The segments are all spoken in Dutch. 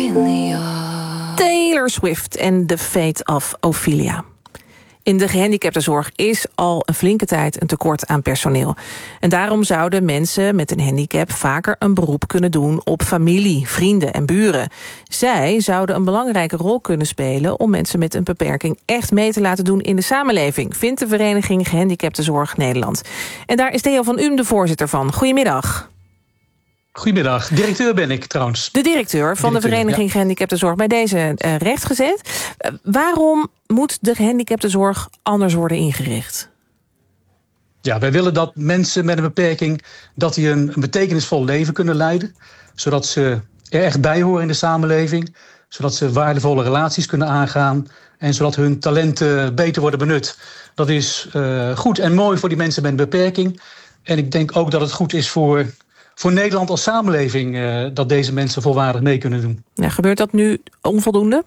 Taylor Swift en The Fate of Ophelia. In de gehandicaptenzorg is al een flinke tijd een tekort aan personeel. En daarom zouden mensen met een handicap vaker een beroep kunnen doen op familie, vrienden en buren. Zij zouden een belangrijke rol kunnen spelen om mensen met een beperking echt mee te laten doen in de samenleving, vindt de vereniging Gehandicaptenzorg Nederland. En daar is Theo van Uhm de voorzitter van. Goedemiddag. Goedemiddag, directeur ben ik trouwens. De directeur van de vereniging Gehandicaptenzorg bij deze rechtgezet. Waarom moet de gehandicaptenzorg anders worden ingericht? Ja, wij willen dat mensen met een beperking dat die een betekenisvol leven kunnen leiden. Zodat ze er echt bij horen in de samenleving. Zodat ze waardevolle relaties kunnen aangaan. En zodat hun talenten beter worden benut. Dat is goed en mooi voor die mensen met een beperking. En ik denk ook dat het goed is voor Nederland als samenleving, dat deze mensen volwaardig mee kunnen doen. Ja, gebeurt dat nu onvoldoende?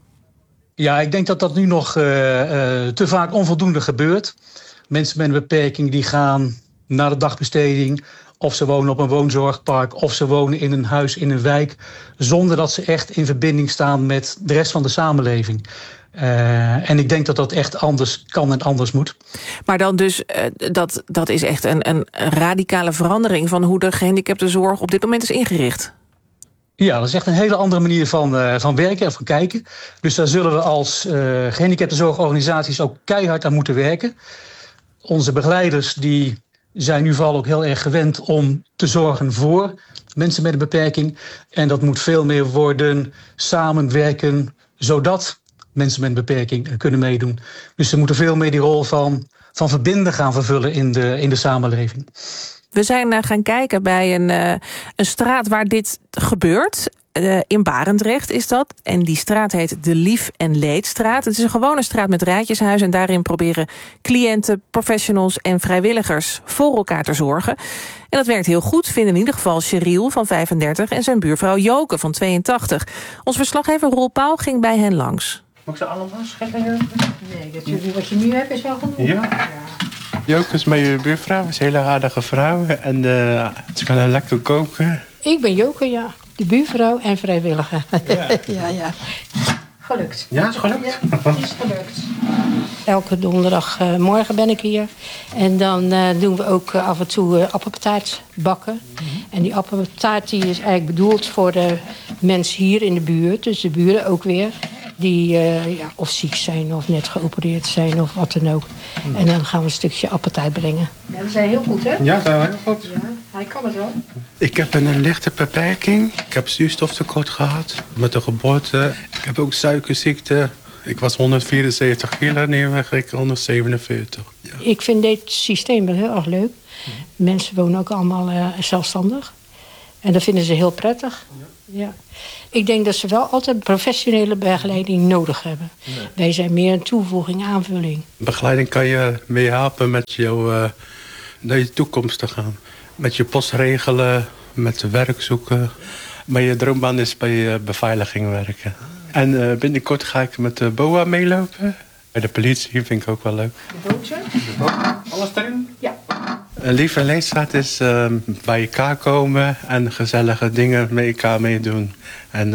Ja, ik denk dat dat nu nog te vaak onvoldoende gebeurt. Mensen met een beperking die gaan naar de dagbesteding, of ze wonen op een woonzorgpark, of ze wonen in een huis in een wijk, zonder dat ze echt in verbinding staan met de rest van de samenleving. En ik denk dat dat echt anders kan en anders moet. Maar dan dus, dat is echt een radicale verandering van hoe de gehandicaptenzorg op dit moment is ingericht. Ja, dat is echt een hele andere manier van werken en van kijken. Dus daar zullen we als gehandicaptenzorgorganisaties ook keihard aan moeten werken. Onze begeleiders die zijn nu vooral ook heel erg gewend om te zorgen voor mensen met een beperking. En dat moet veel meer worden samenwerken, zodat mensen met een beperking kunnen meedoen. Dus ze moeten veel meer die rol van verbinden gaan vervullen in de samenleving. We zijn gaan kijken bij een straat waar dit gebeurt. In Barendrecht is dat. En die straat heet de Lief- en Leedstraat. Het is een gewone straat met rijtjeshuis. En daarin proberen cliënten, professionals en vrijwilligers voor elkaar te zorgen. En dat werkt heel goed, vinden in ieder geval Cheryl van 35... en zijn buurvrouw Joke van 82. Ons verslaggever Roel Pauw ging bij hen langs. Moet ik ze allemaal schellen? Nee, wat je nu hebt is wel genoeg. Ja. Joke is mijn buurvrouw, is een hele aardige vrouw. En ze kan lekker koken. Ik ben Joke, ja. De buurvrouw en vrijwilliger. Ja. Ja. Gelukt. Ja, is gelukt? Ja, het is gelukt. Elke donderdagmorgen ben ik hier. En dan doen we ook af en toe appeltaart bakken. En die appeltaart die is eigenlijk bedoeld voor de mensen hier in de buurt. Dus de buren ook weer. Die of ziek zijn of net geopereerd zijn of wat dan ook. En dan gaan we een stukje appeltaart brengen. Ja, we zijn heel goed, hè? Ja, dat is heel goed. Ja, hij kan het wel. Ik heb een lichte beperking. Ik heb zuurstoftekort gehad met de geboorte. Ik heb ook suikerziekte. Ik was 174 kilo, nu weeg ik 147. Ja. Ik vind dit systeem wel heel erg leuk. Mensen wonen ook allemaal zelfstandig. En dat vinden ze heel prettig. Ja. Ik denk dat ze wel altijd professionele begeleiding nodig hebben. Nee. Wij zijn meer een toevoeging, aanvulling. Begeleiding kan je mee helpen met jou naar je toekomst te gaan. Met je post regelen, met werk zoeken. Maar je droombaan is bij beveiliging werken. En binnenkort ga ik met de BOA meelopen. Bij de politie vind ik ook wel leuk. De bootje? Alles erin? Ja. Lief en Leedstraat is bij elkaar komen en gezellige dingen met elkaar meedoen. En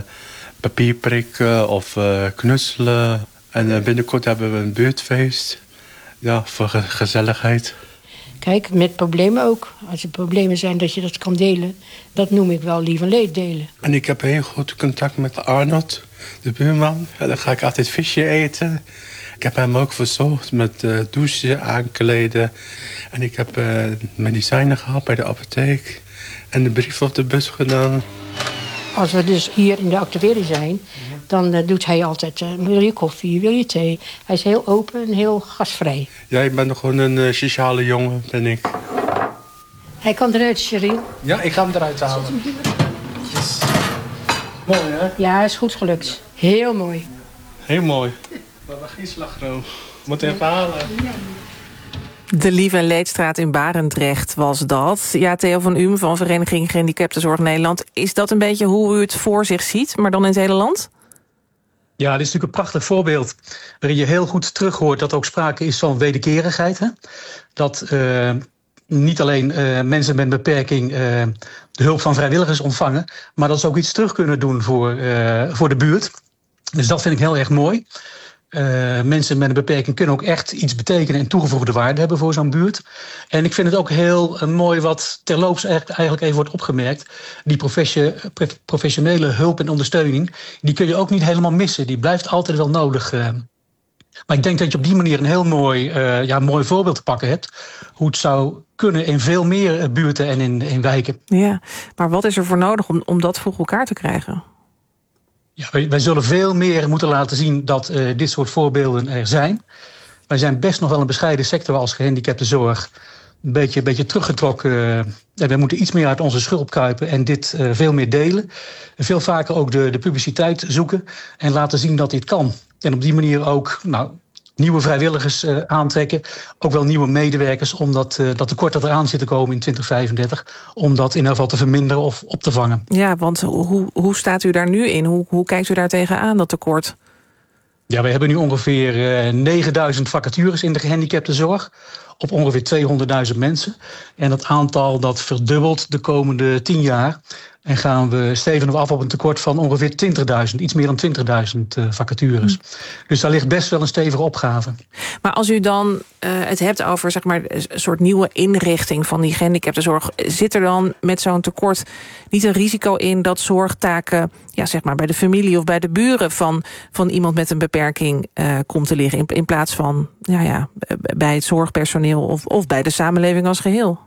papier prikken of knutselen. En binnenkort hebben we een buurtfeest. Ja, voor gezelligheid. Kijk, met problemen ook. Als er problemen zijn dat je dat kan delen. Dat noem ik wel lief en leed delen. En ik heb heel goed contact met Arnold, de buurman. En dan ga ik altijd visje eten. Ik heb hem ook verzorgd met douchen, aankleden. En ik heb medicijnen gehad bij de apotheek. En de brief op de bus gedaan. Als we dus hier in de actuering zijn, dan doet hij altijd, wil je koffie, wil je thee? Hij is heel open en heel gastvrij. Ja, ik ben nog gewoon een sociale jongen, ben ik. Hij kan eruit, Cheryl. Ja, ik ga hem eruit halen. Yes. Mooi, hè? Ja, is goed gelukt. Heel mooi. Heel mooi. Maar we geen slagroom. Moet even halen. De Lief- en Leedstraat in Barendrecht was dat. Ja, Theo van Uhm van Vereniging Gehandicaptenzorg Nederland. Is dat een beetje hoe u het voor zich ziet, maar dan in het hele land? Ja, dit is natuurlijk een prachtig voorbeeld waarin je heel goed terug hoort dat er ook sprake is van wederkerigheid. Hè? Dat niet alleen mensen met een beperking de hulp van vrijwilligers ontvangen, maar dat ze ook iets terug kunnen doen voor de buurt. Dus dat vind ik heel erg mooi. Mensen met een beperking kunnen ook echt iets betekenen en toegevoegde waarde hebben voor zo'n buurt. En ik vind het ook heel mooi wat terloops eigenlijk even wordt opgemerkt. Die professionele hulp en ondersteuning, die kun je ook niet helemaal missen. Die blijft altijd wel nodig. Maar ik denk dat je op die manier een heel mooi voorbeeld te pakken hebt. Hoe het zou kunnen in veel meer buurten en in wijken. Ja, maar wat is er voor nodig om dat voor elkaar te krijgen? Ja, wij zullen veel meer moeten laten zien dat dit soort voorbeelden er zijn. Wij zijn best nog wel een bescheiden sector als gehandicaptenzorg. Een beetje teruggetrokken. We moeten iets meer uit onze schulp kruipen en dit veel meer delen. Veel vaker ook de publiciteit zoeken en laten zien dat dit kan. En op die manier ook nieuwe vrijwilligers aantrekken. Ook wel nieuwe medewerkers om dat tekort dat eraan zit te komen in 2035... om dat in ieder geval te verminderen of op te vangen. Ja, want hoe staat u daar nu in? Hoe kijkt u daar tegenaan, dat tekort? Ja, we hebben nu ongeveer 9000 vacatures in de gehandicaptenzorg. Op ongeveer 200.000 mensen. En dat aantal dat verdubbelt de komende 10 jaar. En gaan we stevenen af op een tekort van ongeveer 20.000. Iets meer dan 20.000 vacatures. Dus daar ligt best wel een stevige opgave. Maar als u dan het hebt over zeg maar, een soort nieuwe inrichting van die gehandicaptenzorg, zit er dan met zo'n tekort niet een risico in dat zorgtaken zeg maar bij de familie of bij de buren van iemand met een beperking komt te liggen in plaats van bij het zorgpersoneel of bij de samenleving als geheel?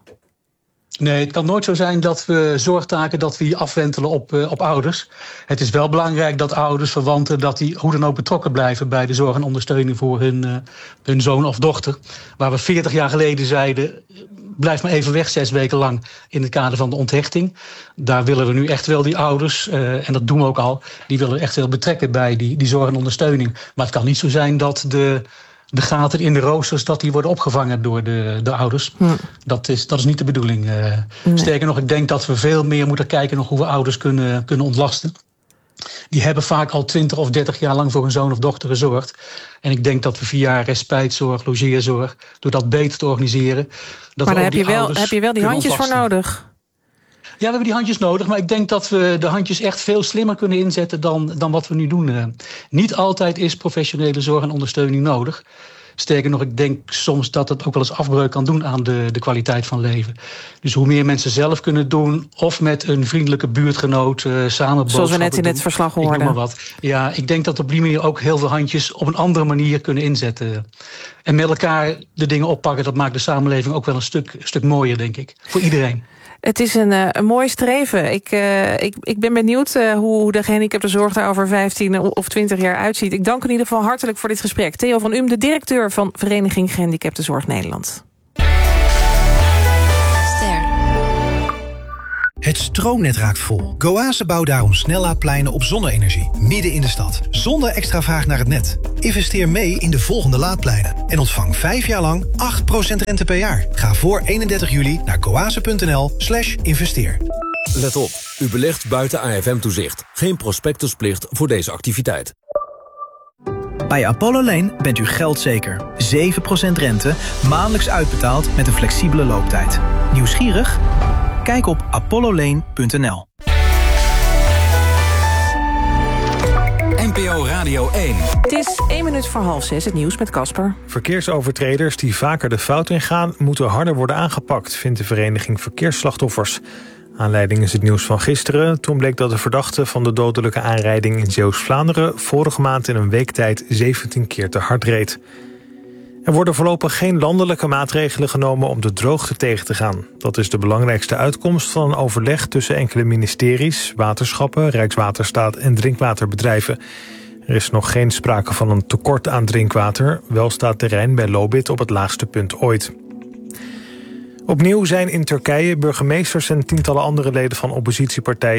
Nee, het kan nooit zo zijn dat we zorgtaken afwentelen op ouders. Het is wel belangrijk dat ouders, verwanten, dat die hoe dan ook betrokken blijven bij de zorg en ondersteuning voor hun zoon of dochter. Waar we 40 jaar geleden zeiden, blijf maar even weg 6 weken lang in het kader van de onthechting. Daar willen we nu echt wel die ouders, en dat doen we ook al, die willen we echt wel betrekken bij die zorg en ondersteuning. Maar het kan niet zo zijn dat de gaten in de roosters dat die worden opgevangen door de ouders. Dat is niet de bedoeling. Nee. Sterker nog, ik denk dat we veel meer moeten kijken nog hoe we ouders kunnen ontlasten. Die hebben vaak al 20 of 30 jaar lang voor hun zoon of dochter gezorgd. En ik denk dat we via respijtzorg, logeerzorg, door dat beter te organiseren. Maar daar heb je wel die handjes voor nodig. Ja, we hebben die handjes nodig, maar ik denk dat we de handjes echt veel slimmer kunnen inzetten dan wat we nu doen. Niet altijd is professionele zorg en ondersteuning nodig. Sterker nog, ik denk soms dat het ook wel eens afbreuk kan doen aan de kwaliteit van leven. Dus hoe meer mensen zelf kunnen doen, of met een vriendelijke buurtgenoot samen. Zoals we net in het verslag hoorden. Ik noem maar wat. Ja, ik denk dat op die manier ook heel veel handjes op een andere manier kunnen inzetten. En met elkaar de dingen oppakken, dat maakt de samenleving ook wel een stuk mooier, denk ik. Voor iedereen. Het is een mooi streven. Ik ben benieuwd hoe de gehandicaptenzorg daar over 15 of 20 jaar uitziet. Ik dank in ieder geval hartelijk voor dit gesprek. Theo van Uhm, de directeur van Vereniging Gehandicaptenzorg Nederland. Het stroomnet raakt vol. Goase bouwt daarom snellaadpleinen op zonne-energie, midden in de stad. Zonder extra vraag naar het net. Investeer mee in de volgende laadpleinen. En ontvang 5 jaar lang 8% rente per jaar. Ga voor 31 juli naar goase.nl/investeer. Let op, u belegt buiten AFM-toezicht. Geen prospectusplicht voor deze activiteit. Bij Apollo Lane bent u geldzeker. 7% rente, maandelijks uitbetaald met een flexibele looptijd. Nieuwsgierig? Kijk op apollolane.nl. NPO Radio 1. Het is 6:01, het nieuws met Casper. Verkeersovertreders die vaker de fout ingaan moeten harder worden aangepakt, vindt de vereniging Verkeersslachtoffers. Aanleiding is het nieuws van gisteren. Toen bleek dat de verdachte van de dodelijke aanrijding in Zeeuws-Vlaanderen vorige maand in een week tijd 17 keer te hard reed. Er worden voorlopig geen landelijke maatregelen genomen om de droogte tegen te gaan. Dat is de belangrijkste uitkomst van een overleg tussen enkele ministeries, waterschappen, Rijkswaterstaat en drinkwaterbedrijven. Er is nog geen sprake van een tekort aan drinkwater. Wel staat de Rijn bij Lobit op het laagste punt ooit. Opnieuw zijn in Turkije burgemeesters en tientallen andere leden van oppositiepartijen